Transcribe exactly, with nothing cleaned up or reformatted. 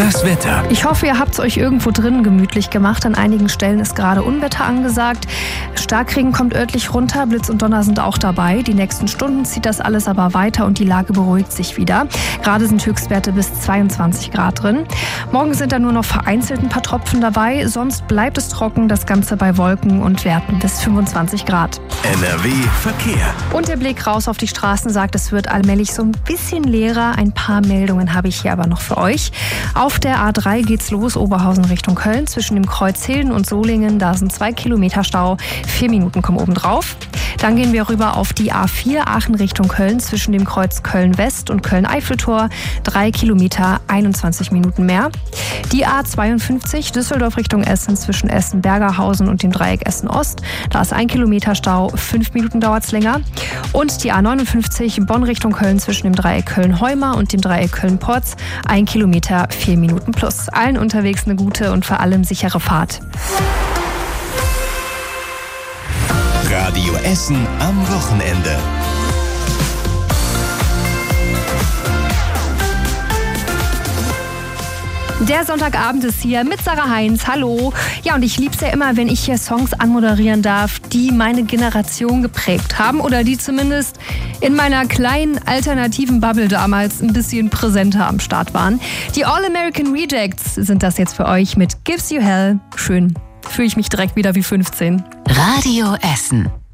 Das Wetter. Ich hoffe, ihr habt es euch irgendwo drinnen gemütlich gemacht. An einigen Stellen ist gerade Unwetter angesagt. Starkregen kommt örtlich runter, Blitz und Donner sind auch dabei. Die nächsten Stunden zieht das alles aber weiter und die Lage beruhigt sich wieder. Gerade sind Höchstwerte bis zweiundzwanzig Grad drin. Morgen sind dann nur noch vereinzelt ein paar Tropfen dabei. Sonst bleibt es trocken, das Ganze bei Wolken und Werten bis fünfundzwanzig Grad. N R W Verkehr. Und der Blick raus auf die Straßen sagt, es wird allmählich so ein bisschen leerer. Ein paar Meldungen habe ich hier aber noch für euch. Auf der A drei geht's los, Oberhausen Richtung Köln. Zwischen dem Kreuz Hilden und Solingen, da sind zwei Kilometer Stau. Vier Minuten kommen oben drauf. Dann gehen wir rüber auf die A vier, Aachen Richtung Köln. Zwischen dem Kreuz Köln-West und Köln-Eiffeltor. Drei Kilometer, einundzwanzig Minuten mehr. Die A zweiundfünfzig, Düsseldorf Richtung Essen. Zwischen Essen-Bergerhausen und dem Dreieck Essen-Ost. Da ist ein Kilometer Stau. Fünf Minuten dauert's länger. Und die A neunundfünfzig, Bonn Richtung Köln. Zwischen dem Dreieck Köln-Heuma und dem Dreieck Köln-Porz. Ein Kilometer, vier Minuten plus. Allen unterwegs eine gute und vor allem sichere Fahrt. Radio Essen am Wochenende. Der Sonntagabend ist hier mit Sarah Heinz. Hallo. Ja, und ich lieb's ja immer, wenn ich hier Songs anmoderieren darf, die meine Generation geprägt haben oder die zumindest in meiner kleinen alternativen Bubble damals ein bisschen präsenter am Start waren. Die All-American Rejects sind das jetzt für euch mit Gives You Hell. Schön. Fühle ich mich direkt wieder wie fünfzehn. Radio Essen.